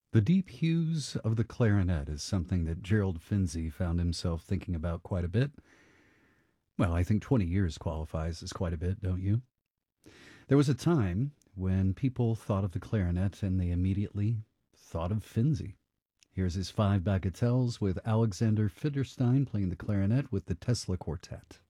The deep hues of the clarinet is something that Gerald Finzi found himself thinking about quite a bit. Well, I think 20 years qualifies as quite a bit, don't you? There was a time when people thought of the clarinet and they immediately thought of Finzi. Here's his five bagatelles with Alexander Fitterstein playing the clarinet with the Tesla Quartet.